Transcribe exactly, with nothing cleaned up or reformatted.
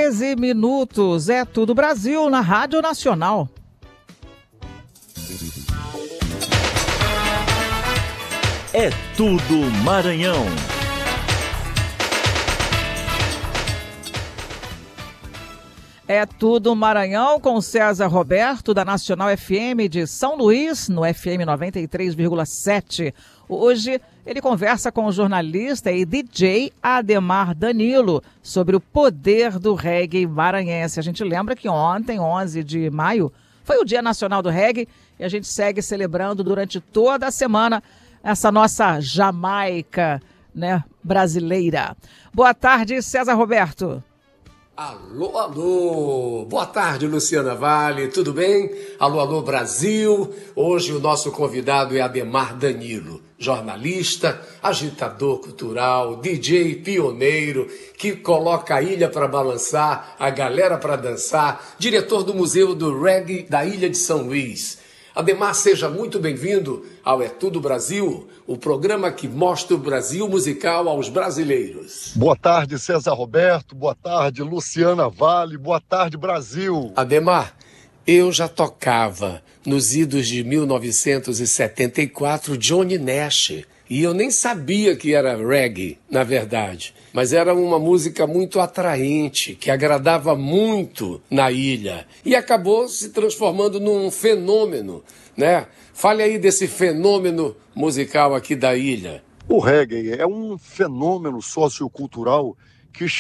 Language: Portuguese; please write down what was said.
treze minutos. É Tudo Brasil na Rádio Nacional. É Tudo Maranhão. É Tudo Maranhão com César Roberto, da Nacional F M de São Luís, no F M noventa e três vírgula sete. Hoje ele conversa com o jornalista e D J Ademar Danilo sobre o poder do reggae maranhense. A gente lembra que ontem, onze de maio, foi o Dia Nacional do Reggae e a gente segue celebrando durante toda a semana essa nossa Jamaica, né, brasileira. Boa tarde, César Roberto. Alô, alô, boa tarde, Luciana Vale, tudo bem? Alô, alô, Brasil. Hoje o nosso convidado é Ademar Danilo, jornalista, agitador cultural, D J pioneiro, que coloca a ilha para balançar, a galera para dançar, diretor do Museu do Reggae da Ilha de São Luís. Ademar, seja muito bem-vindo ao É Tudo Brasil, o programa que mostra o Brasil musical aos brasileiros. Boa tarde, César Roberto. Boa tarde, Luciana Vale. Boa tarde, Brasil. Ademar, eu já tocava nos idos de mil novecentos e setenta e quatro Johnny Nash. E eu nem sabia que era reggae, na verdade. Mas era uma música muito atraente, que agradava muito na ilha. E acabou se transformando num fenômeno, né? Fale aí desse fenômeno musical aqui da ilha. O reggae é um fenômeno sociocultural que